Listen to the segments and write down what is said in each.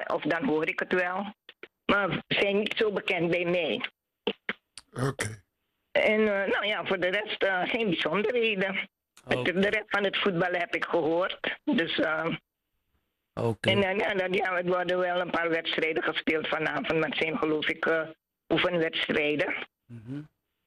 of dan hoor ik het wel. Maar ze zijn niet zo bekend bij mij. Oké. En nou ja, voor de rest geen bijzonderheden. Oké. De rest van het voetbal heb ik gehoord. Dus, Oké. en ja, er worden wel een paar wedstrijden gespeeld vanavond. Maar het zijn geloof ik oefenwedstrijden. Mhm.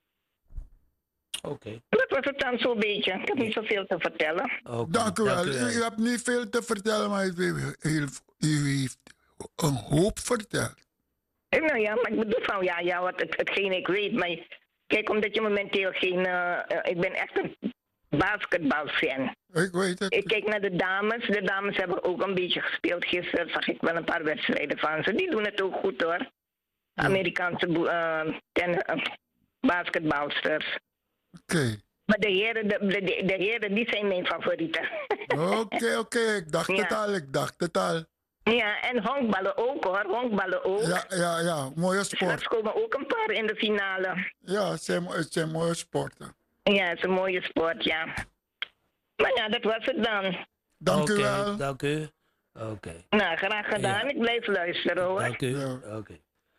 Oké. Dat was het dan zo'n beetje. Ik heb niet zoveel te vertellen. Oké, Dank u wel. U hebt niet veel te vertellen, maar u heeft een hoop verteld. En nou ja, maar ik bedoel van ja wat hetgeen ik weet. Maar kijk, omdat je momenteel geen... ik ben echt een basketbalfan. Ik weet het. Ik kijk naar de dames. De dames hebben ook een beetje gespeeld. Gisteren zag ik wel een paar wedstrijden van ze. Die doen het ook goed hoor. Amerikaanse basketbalsters. Oké. Maar de heren die zijn mijn favorieten. Oké. Ik dacht het al. Ja, en honkballen ook hoor. Honkballen ook. Ja. Mooie Er sport. komen ook een paar in de finale. Ja, het zijn mooie sporten. Ja, het is een mooie sport, ja. Maar ja, dat was het dan. Dank u wel. Dank u. Oké. Nou, graag gedaan. Ja. Ik blijf luisteren hoor. Dank u. Ja. Oké.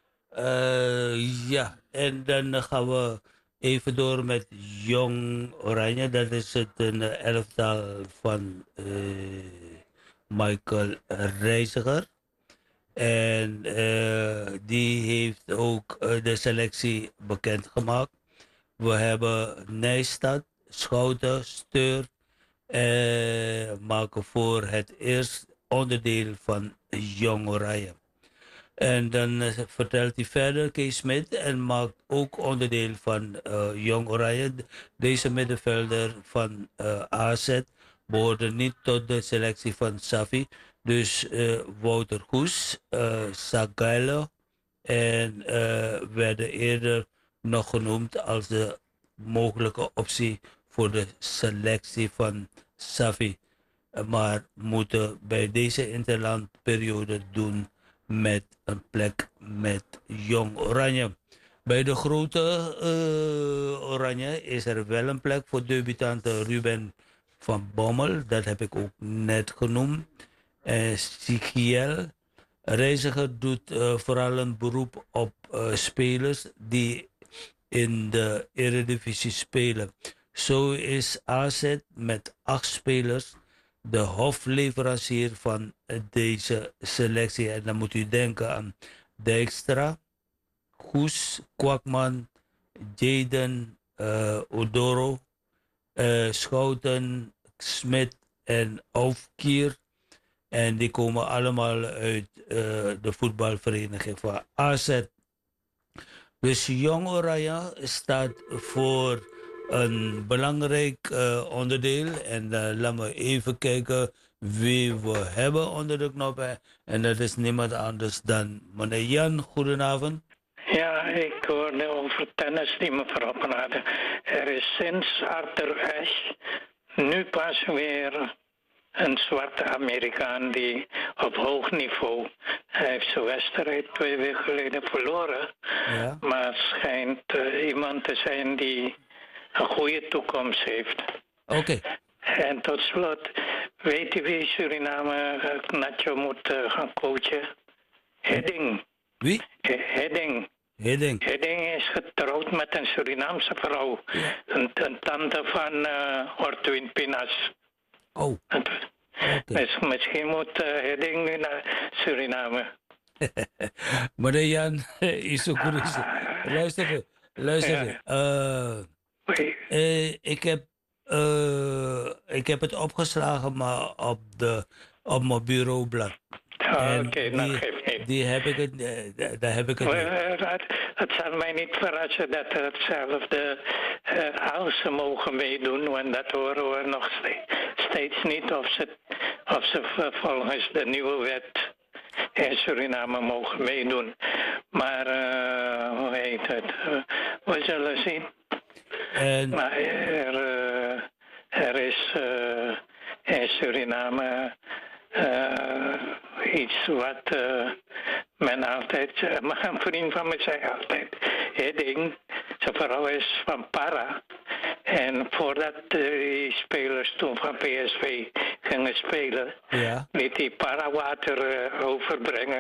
Ja, en dan gaan we even door met Jong Oranje. Dat is het een elftal van Michael Reiziger. En die heeft ook de selectie bekendgemaakt. We hebben Nijstad, Schouten, Steur maken voor het eerst onderdeel van Jong Oranje. En dan vertelt hij verder, Kees Smit, en maakt ook onderdeel van Jong Oranje. Deze middenvelder van AZ behoorde niet tot de selectie van Safi. Dus Wouter Goes, Sagailo en werden eerder nog genoemd als de mogelijke optie voor de selectie van Safi. Maar moeten bij deze interlandperiode doen met een plek met Jong Oranje. Bij de grote Oranje is er wel een plek voor debutante Ruben van Bommel. Dat heb ik ook net genoemd. Sigiel. Reiziger doet vooral een beroep op spelers die in de Eredivisie spelen. Zo is AZ met 8 spelers de hofleverancier van deze selectie. En dan moet u denken aan Dijkstra, Goes, Kwakman, Jaden, Odoro, Schouten, Smit en Aufkier. En die komen allemaal uit de voetbalvereniging van AZ. Dus Jong Oranje staat voor een belangrijk onderdeel. En laten we even kijken wie we hebben onder de knoppen. En dat is niemand anders dan meneer Jan. Goedenavond. Ja, ik hoorde over tennis die mevrouw praten. Er is sinds Arthur Ashe nu pas weer een zwarte Amerikaan die op hoog niveau. Hij heeft zijn wedstrijd 2 weken geleden verloren. Ja. Maar het schijnt iemand te zijn die een goede toekomst heeft. Oké. En tot slot, weet u wie Suriname Nacho moet gaan coachen? Hedding. Wie? Hedding. Hiddink. Hedding is getrouwd met een Surinaamse vrouw. Ja. Een tante van Ortwin Pinas. Oh. Dus misschien moet Hedding nu naar Suriname. Meneer Jan, is zo goed. Luister. Ik heb het opgeslagen, maar op mijn bureaublad. Oké, dat geeft niet. Daar heb ik het niet. Het zal mij niet verrassen dat hetzelfde als ze mogen meedoen, want dat horen we nog steeds niet of ze volgens de nieuwe wet in Suriname mogen meedoen. Maar hoe heet het? We zullen zien. Maar er is in Suriname iets wat men altijd... een vriend van me zei altijd... Hedding, zijn vrouw is van Para. En voordat die spelers toen van PSV gingen spelen... liet hij Para water overbrengen